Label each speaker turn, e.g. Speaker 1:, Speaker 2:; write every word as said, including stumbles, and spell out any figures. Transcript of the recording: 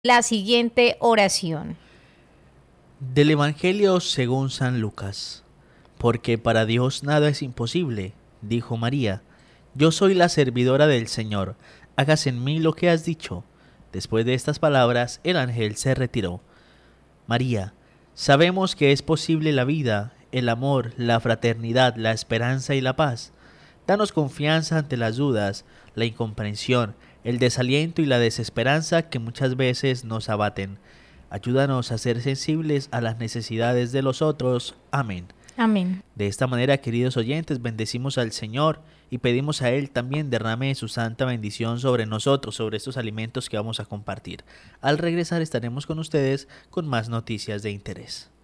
Speaker 1: la siguiente oración.
Speaker 2: Del Evangelio según San Lucas. Porque para Dios nada es imposible, dijo María. Yo soy la servidora del Señor, hágase en mí lo que has dicho. Después de estas palabras, el ángel se retiró. María, sabemos que es posible la vida, el amor, la fraternidad, la esperanza y la paz. Danos confianza ante las dudas, la incomprensión, el desaliento y la desesperanza que muchas veces nos abaten. Ayúdanos a ser sensibles a las necesidades de los otros. Amén.
Speaker 1: Amén.
Speaker 2: De esta manera, queridos oyentes, bendecimos al Señor y pedimos a Él también derrame su santa bendición sobre nosotros, sobre estos alimentos que vamos a compartir. Al regresar estaremos con ustedes con más noticias de interés.